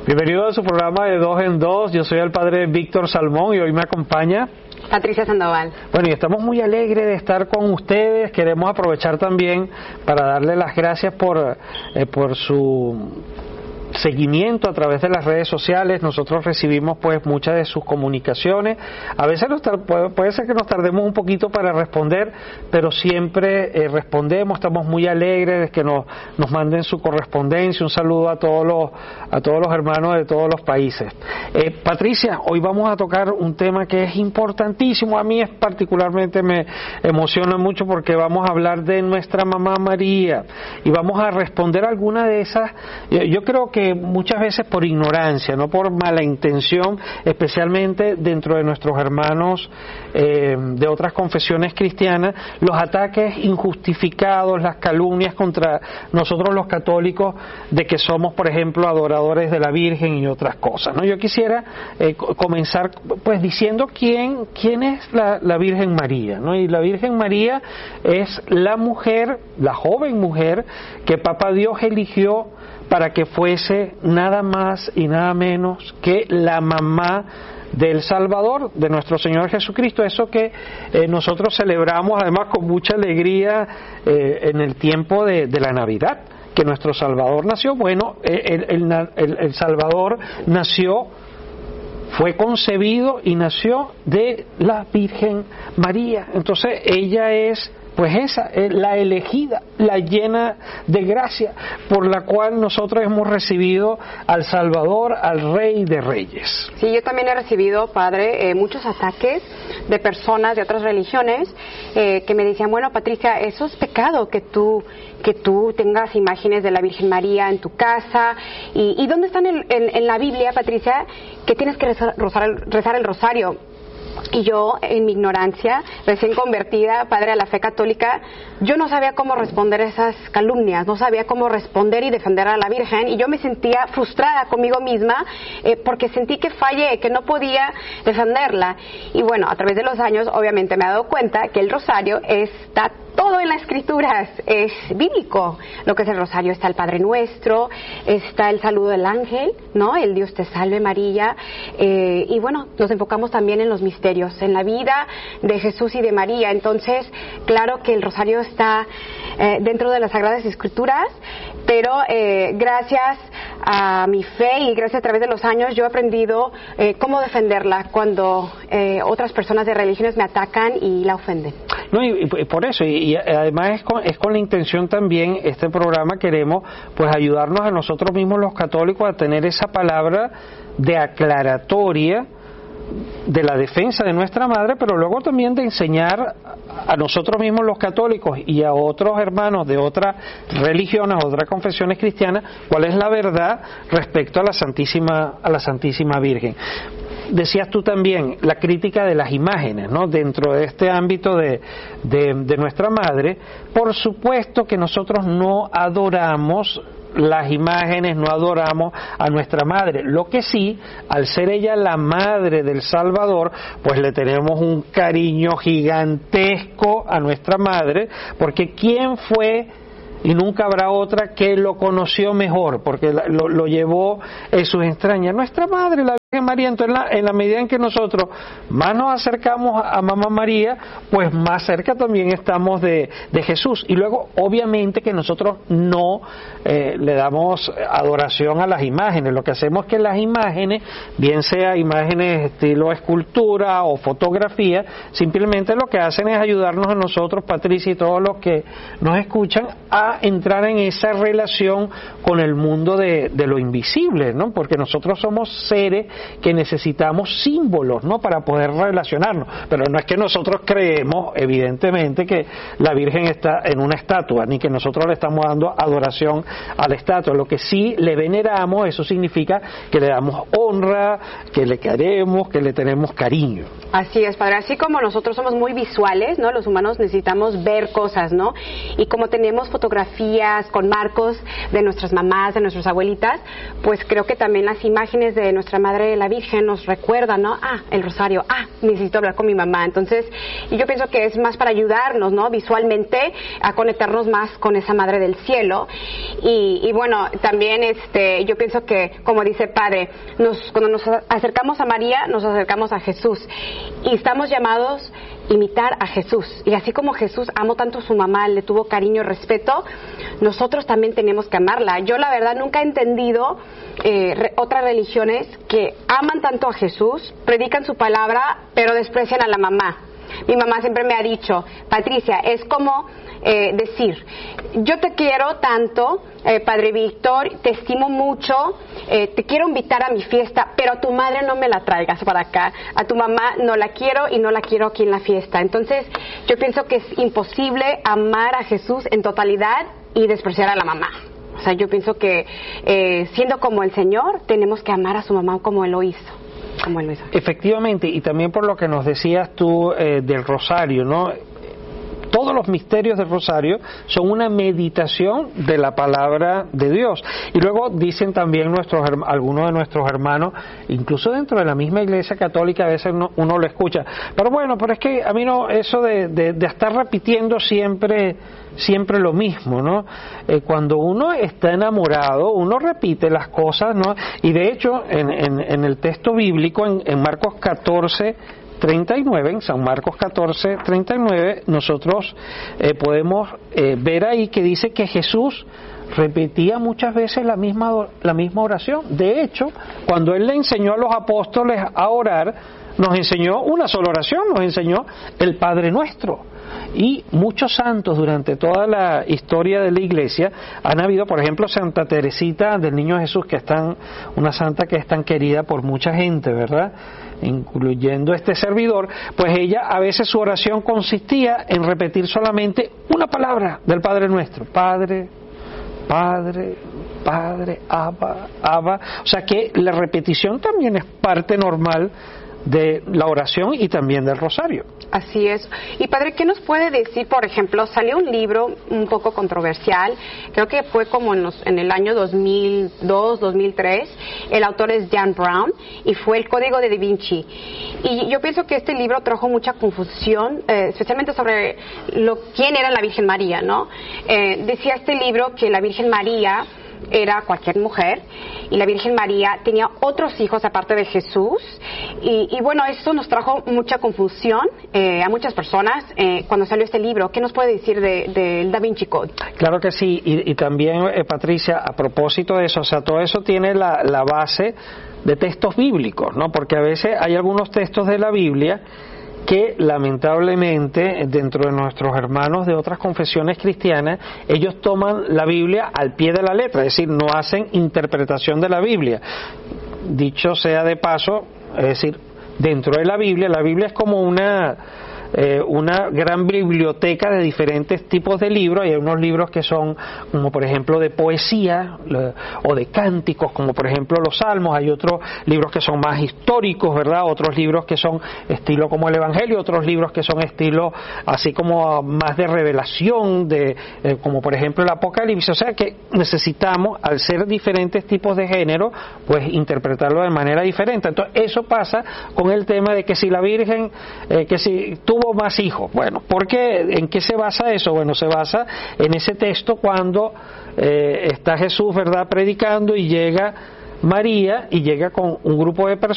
Bienvenido a su programa de Dos en Dos. Yo soy el padre Víctor Salmón y hoy me acompaña Patricia Sandoval. Bueno, y estamos muy alegres de estar con ustedes. Queremos aprovechar también para darle las gracias por su seguimiento a través de las redes sociales. Nosotros recibimos pues muchas de sus comunicaciones. A veces puede ser que nos tardemos un poquito para responder, pero siempre respondemos. Estamos muy alegres de que nos manden su correspondencia. Un saludo a todos los hermanos de todos los países. Patricia, hoy vamos a tocar un tema que es importantísimo. A mí particularmente me emociona mucho porque vamos a hablar de nuestra mamá María y vamos a responder alguna de esas. Yo creo que muchas veces por ignorancia, no por mala intención, especialmente dentro de nuestros hermanos de otras confesiones cristianas, los ataques injustificados, las calumnias contra nosotros los católicos de que somos, por ejemplo, adoradores de la Virgen y otras cosas, ¿no? Yo quisiera comenzar pues diciendo quién es la Virgen María, ¿no? Y la Virgen María es la mujer, la joven mujer que Papá Dios eligió para que fuese nada más y nada menos que la mamá del Salvador, de nuestro Señor Jesucristo. Eso que nosotros celebramos además con mucha alegría en el tiempo de la Navidad, que nuestro Salvador nació. Bueno, el Salvador nació, fue concebido y nació de la Virgen María. Entonces ella es pues esa es la elegida, la llena de gracia, por la cual nosotros hemos recibido al Salvador, al Rey de Reyes. Sí, yo también he recibido, Padre, muchos ataques de personas de otras religiones que me decían, bueno, Patricia, eso es pecado que tú tengas imágenes de la Virgen María en tu casa. ¿Y dónde están en la Biblia, Patricia, que tienes que rezar el rosario? Y yo, en mi ignorancia, recién convertida, padre, a la fe católica, yo no sabía cómo responder a esas calumnias, no sabía cómo responder y defender a la Virgen, y yo me sentía frustrada conmigo misma porque sentí que fallé, que no podía defenderla. Y bueno, a través de los años, obviamente me he dado cuenta que el rosario está todo en las Escrituras, es bíblico. Lo que es el rosario, está el Padre Nuestro, está el saludo del ángel, ¿no? El Dios te salve María, y bueno, nos enfocamos también en los misterios, en la vida de Jesús y de María. Entonces, claro que el rosario está dentro de las Sagradas Escrituras, pero gracias a mi fe y gracias a través de los años yo he aprendido cómo defenderla cuando otras personas de religiones me atacan y la ofenden. No, y por eso, y además es con la intención también, este programa queremos pues ayudarnos a nosotros mismos los católicos a tener esa palabra de aclaratoria de la defensa de nuestra madre, pero luego también de enseñar a nosotros mismos los católicos y a otros hermanos de otras religiones, otras confesiones cristianas, cuál es la verdad respecto a la Santísima Virgen. Decías tú también la crítica de las imágenes, ¿no? Dentro de este ámbito de nuestra madre, por supuesto que nosotros no adoramos las imágenes, no adoramos a nuestra madre. Lo que sí, al ser ella la madre del Salvador, pues le tenemos un cariño gigantesco a nuestra madre, porque ¿quién fue? Y nunca habrá otra que lo conoció mejor, porque lo llevó en sus entrañas. Nuestra madre, la Virgen María. Entonces, en la medida en que nosotros más nos acercamos a Mamá María, pues más cerca también estamos de Jesús. Y luego, obviamente, que nosotros no le damos adoración a las imágenes. Lo que hacemos es que las imágenes, bien sea imágenes estilo escultura o fotografía, simplemente lo que hacen es ayudarnos a nosotros, Patricia, y todos los que nos escuchan, a entrar en esa relación con el mundo de lo invisible, ¿no? Porque nosotros somos seres que necesitamos símbolos, ¿no? Para poder relacionarnos, pero no es que nosotros creemos, evidentemente, que la Virgen está en una estatua, ni que nosotros le estamos dando adoración a la estatua. Lo que sí le veneramos, eso significa que le damos honra, que le queremos, que le tenemos cariño. Así es, padre. Así como nosotros somos muy visuales, ¿no? Los humanos necesitamos ver cosas, ¿no? Y como tenemos fotografías con marcos de nuestras mamás, de nuestras abuelitas, pues creo que también las imágenes de nuestra Madre Madre, la Virgen nos recuerda, ¿no? El rosario, necesito hablar con mi mamá. Entonces, yo pienso que es más para ayudarnos, ¿no? Visualmente a conectarnos más con esa Madre del Cielo. Y bueno, también yo pienso que, como dice Padre, cuando nos acercamos a María, nos acercamos a Jesús. Y estamos llamados a imitar a Jesús. Y así como Jesús amó tanto a su mamá, le tuvo cariño y respeto, nosotros también tenemos que amarla. Yo la verdad nunca he entendido otras religiones que aman tanto a Jesús, predican su palabra, pero desprecian a la mamá. Mi mamá siempre me ha dicho, Patricia, es como decir, yo te quiero tanto, Padre Víctor, te estimo mucho, te quiero invitar a mi fiesta, pero a tu madre no me la traigas para acá, a tu mamá no la quiero y no la quiero aquí en la fiesta. Entonces, yo pienso que es imposible amar a Jesús en totalidad y despreciar a la mamá. O sea, yo pienso que siendo como el Señor, tenemos que amar a su mamá como Él lo hizo. Efectivamente, y también por lo que nos decías tú del rosario, ¿no? Todos los misterios del rosario son una meditación de la palabra de Dios. Y luego dicen también algunos de nuestros hermanos, incluso dentro de la misma Iglesia Católica, a veces uno lo escucha. Pero bueno, pero es que a mí no, eso de estar repitiendo siempre lo mismo, ¿no? Cuando uno está enamorado, uno repite las cosas, ¿no? Y de hecho, en el texto bíblico, en Marcos 14:39, en San Marcos 14:39, nosotros podemos ver ahí que dice que Jesús repetía muchas veces la misma oración. De hecho, cuando Él le enseñó a los apóstoles a orar, nos enseñó una sola oración, nos enseñó el Padre Nuestro. Y muchos santos durante toda la historia de la Iglesia han habido, por ejemplo, Santa Teresita del Niño Jesús, que es una santa que es tan querida por mucha gente, ¿verdad?, incluyendo este servidor. Pues ella, a veces su oración consistía en repetir solamente una palabra del Padre Nuestro: Padre, Padre, Padre, Abba, Abba. O sea que la repetición también es parte normal de la oración y también del rosario. Así es. Y Padre, ¿qué nos puede decir? Por ejemplo, salió un libro un poco controversial, creo que fue como en el año 2002, 2003, el autor es Dan Brown, y fue el Código de Da Vinci. Y yo pienso que este libro trajo mucha confusión, especialmente sobre quién era la Virgen María, ¿no? Decía este libro que la Virgen María era cualquier mujer, y la Virgen María tenía otros hijos aparte de Jesús, y bueno, esto nos trajo mucha confusión a muchas personas cuando salió este libro. ¿Qué nos puede decir del Da Vinci Code? Claro que sí, y también Patricia, a propósito de eso, o sea, todo eso tiene la base de textos bíblicos, ¿no? Porque a veces hay algunos textos de la Biblia que lamentablemente dentro de nuestros hermanos de otras confesiones cristianas, ellos toman la Biblia al pie de la letra, es decir, no hacen interpretación de la Biblia. Dicho sea de paso, es decir, dentro de la Biblia es como una gran biblioteca de diferentes tipos de libros. Hay unos libros que son como por ejemplo de poesía o de cánticos, como por ejemplo los Salmos. Hay otros libros que son más históricos, ¿verdad? Otros libros que son estilo como el Evangelio, otros libros que son estilo así como más de revelación, como por ejemplo el Apocalipsis. O sea que necesitamos, al ser diferentes tipos de género, pues interpretarlo de manera diferente. Entonces eso pasa con el tema de que si la Virgen, que si tuvo más hijos. Bueno, ¿por qué? ¿En qué se basa eso? Bueno, se basa en ese texto cuando está Jesús, ¿verdad?, predicando, y llega María y llega con un grupo de personas